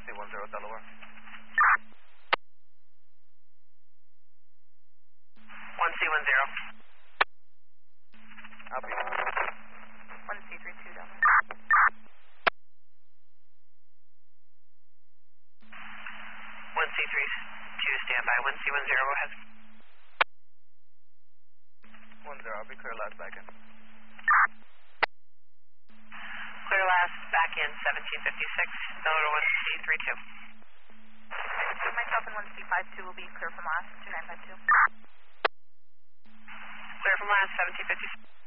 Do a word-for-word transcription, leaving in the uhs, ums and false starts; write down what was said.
C one zero Delaware. one C one zero. Copy. one C three two Delaware. one C three two, standby. one C one zero, go ahead. one zero, I'll be clear last back in. Clear last, back in, seventeen fifty-six, Delaware one C three two. Myself and one C five two will be clear from last, two nine five two. Clear from last, seventeen fifty-six.